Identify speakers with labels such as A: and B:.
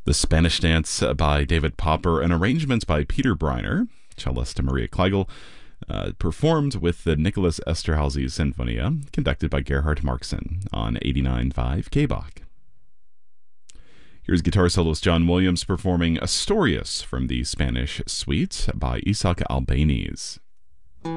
A: The Spanish Dance by David Popper, and arrangements by Peter Breiner, cellist Maria Kleigel, performed with the Nicholas Esterhazy Sinfonia, conducted by Gerhard Markson on 89.5 KBach. Here's guitar soloist John Williams performing Astorius from the Spanish Suite by Isaac Albéniz.